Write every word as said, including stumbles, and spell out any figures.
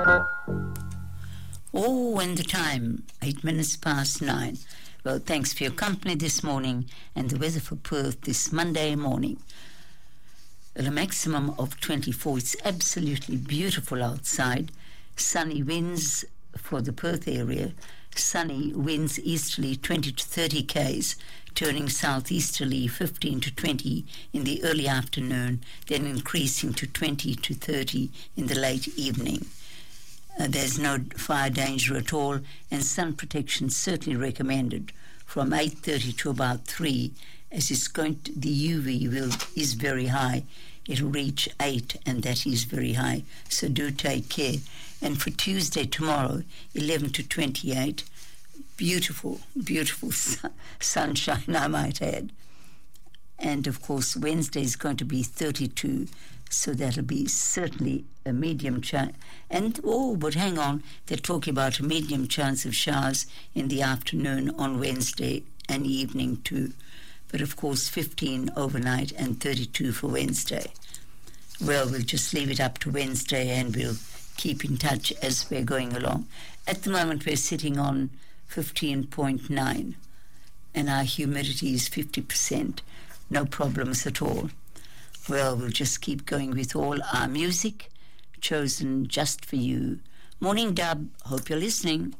Oh, and the time, eight minutes past nine. Well, thanks for your company this morning and the weather for Perth this Monday morning. At a maximum of twenty-four, it's absolutely beautiful outside. Sunny winds for the Perth area. Sunny winds easterly twenty to thirty k's, turning southeasterly fifteen to twenty in the early afternoon, then increasing to twenty to thirty in the late evening. Uh, there's no fire danger at all, and sun protection certainly recommended from eight thirty to about three, as it's going to, the U V will is very high. It'll reach eight, and that is very high, so do take care. And for Tuesday tomorrow, eleven to twenty-eight, beautiful, beautiful sun, sunshine, I might add. And of course, Wednesday is going to be thirty-two, so that'll be certainly a medium chance. And, oh, but hang on, they're talking about a medium chance of showers in the afternoon on Wednesday and evening too. But of course, fifteen overnight and thirty-two for Wednesday. Well, we'll just leave it up to Wednesday and we'll keep in touch as we're going along. At the moment, we're sitting on fifteen point nine, and our humidity is fifty percent. No problems at all. Well, we'll just keep going with all our music, chosen just for you. Morning Dub, hope you're listening.